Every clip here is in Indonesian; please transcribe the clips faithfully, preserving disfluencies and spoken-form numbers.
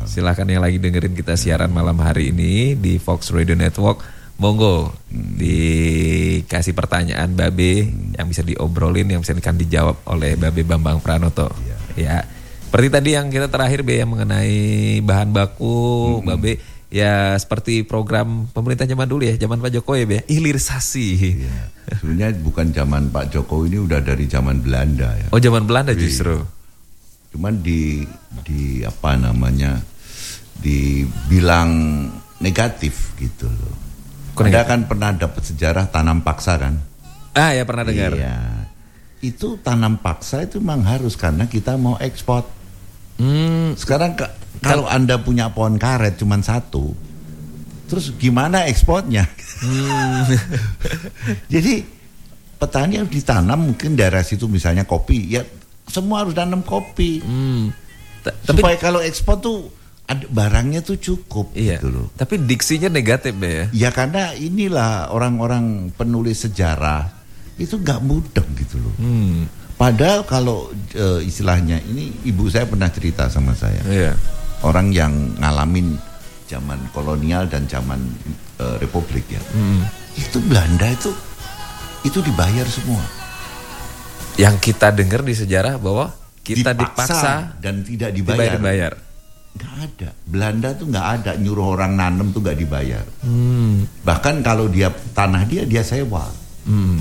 Silakan yang lagi dengerin kita siaran malam hari ini di Fox Radio Network, monggo hmm. dikasih pertanyaan Babe hmm. yang bisa diobrolin, yang bisa akan dijawab oleh Babe Bambang Pranoto. Ya. ya. Seperti tadi yang kita terakhir Be yang mengenai bahan baku, hmm. Babe ya seperti program pemerintah zaman dulu ya, zaman Pak Jokowi Be, hilirisasi. Ya. Sebenarnya bukan zaman Pak Jokowi, ini udah dari zaman Belanda ya. Oh, zaman Belanda justru. Cuman di di apa namanya dibilang negatif gitu loh. Anda kan pernah dapat sejarah tanam paksa kan? Ah ya pernah dengar. Iya. Itu tanam paksa itu memang harus karena kita mau ekspor. Hmm. Sekarang ke, kalau Anda punya pohon karet cuma satu, terus gimana ekspornya? Hmm. Jadi petani harus ditanam, mungkin daerah situ misalnya kopi, ya semua harus tanam kopi. Hmm. Supaya tapi, kalau ekspor tuh ada barangnya tuh cukup. Iya. Gitu loh. Tapi diksinya negatif ya. Ya karena inilah orang-orang penulis sejarah itu nggak mudeng gitu loh. Hmm. Padahal kalau e, istilahnya ini ibu saya pernah cerita sama saya. Iya. Orang yang ngalamin zaman kolonial dan zaman e, republik ya. Hmm. Itu Belanda itu itu dibayar semua. Yang kita dengar di sejarah bahwa kita dipaksa, dipaksa dan tidak dibayar. dibayar. Gak ada. Belanda tuh gak ada nyuruh orang nanem tuh gak dibayar. Hmm. Bahkan kalau dia tanah dia dia sewa. Hmm.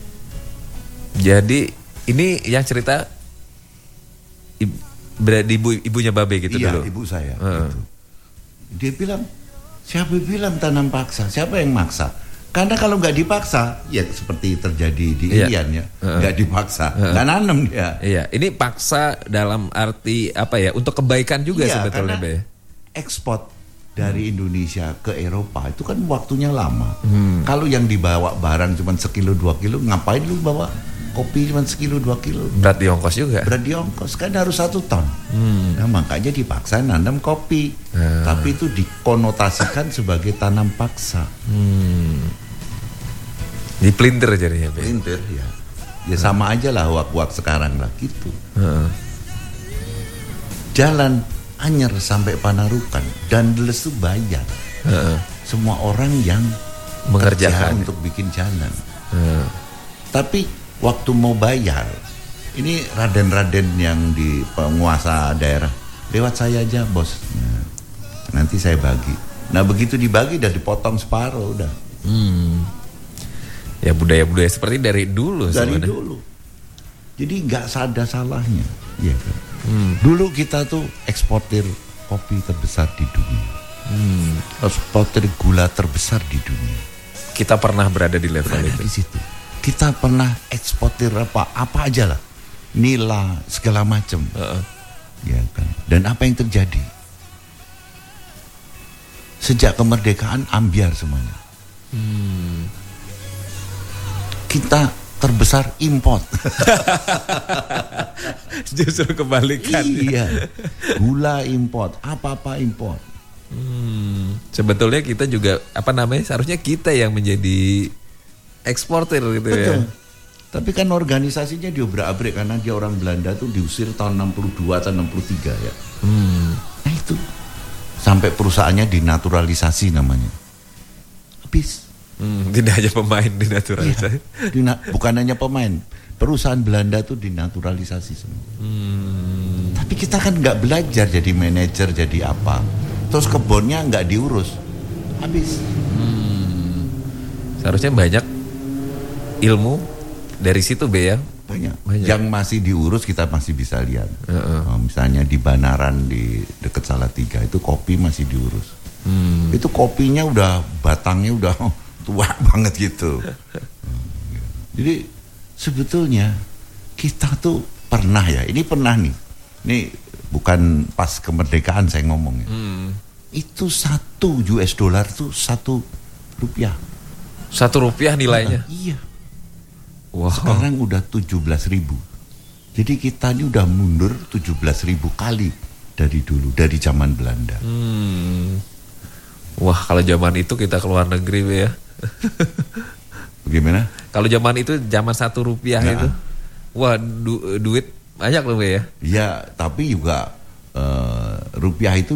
Jadi ini yang cerita ibu, ibu ibunya Babe gitu iya, dulu. Iya ibu saya. Hmm. Gitu. Dia bilang siapa bilang tanam paksa? Siapa yang maksa? Karena kalau nggak dipaksa, ya seperti terjadi di iya. Irian ya, nggak uh, dipaksa, nggak uh, nanam dia. Iya, ini paksa dalam arti apa ya? Untuk kebaikan juga iya, sebetulnya, Be. Ekspor dari hmm. Indonesia ke Eropa itu kan waktunya lama. Hmm. Kalau yang dibawa barang cuma sekilo dua kilo, ngapain lu bawa kopi cuma sekilo dua kilo? Berat di ongkos juga. Berat di ongkos kan harus satu ton. Hmm. Nah makanya dipaksa nanam kopi, hmm. tapi itu dikonotasikan sebagai tanam paksa. Hmm. Dipelintir jadinya. Pelintir ya. Ya sama aja lah wak-wak sekarang lah gitu. Uh. Jalan Anyer sampai Panarukan dan Deles itu bayar. Uh. Semua orang yang mengerjakan untuk bikin jalan. Uh. Tapi waktu mau bayar, ini raden-raden yang di penguasa daerah, lewat saya aja bos. Nah, nanti saya bagi. Nah begitu dibagi udah dipotong separuh udah. Hmm. Ya budaya-budaya seperti dari dulu dari sebenarnya. Dulu jadi nggak ada salahnya ya kan? hmm. Dulu kita tuh eksportir kopi terbesar di dunia, hmm. eksportir gula terbesar di dunia. Kita pernah berada di level berada itu di situ. Kita pernah eksportir apa apa aja lah, nila segala macam, uh-uh. ya kan. Dan apa yang terjadi sejak kemerdekaan ambiar semuanya. hmm. Kita terbesar import. Justru kebalikan. Iya. Gula import, apa-apa import. Hmm, sebetulnya kita juga apa namanya? Seharusnya kita yang menjadi eksportir gitu. Betul. Ya. Tapi kan organisasinya diobrak-abrik karena dia orang Belanda tuh diusir tahun enam puluh dua atau enam puluh tiga ya. Hmm. Nah itu sampai perusahaannya dinaturalisasi namanya. Habis. Hmm, tidak hanya pemain dinaturalisasi. Iya, dina, bukan hanya pemain, perusahaan Belanda tuh dinaturalisasi semua. Hmm. Tapi kita kan nggak belajar jadi manajer jadi apa, terus kebunnya nggak diurus, habis. Hmm. Seharusnya banyak ilmu dari situ Be ya. Banyak. banyak. Yang masih diurus kita masih bisa lihat. Uh-uh. Oh, misalnya di Banaran di dekat Salatiga itu kopi masih diurus. Hmm. Itu kopinya udah batangnya udah tua banget gitu. Jadi sebetulnya kita tuh pernah ya, ini pernah nih, ini bukan pas kemerdekaan saya ngomong ya. Hmm. Itu satu U S dollar tuh satu rupiah. Satu rupiah nilainya? Nah, iya. Wow. Sekarang udah tujuh belas ribu. Jadi kita ini udah mundur tujuh belas ribu kali dari dulu, dari zaman Belanda. Hmm. Wah, kalau zaman itu kita keluar negeri ya. Bagaimana? Kalau zaman itu zaman satu rupiah nah. itu, wah du- duit banyak loh ya. Iya, tapi juga uh, rupiah itu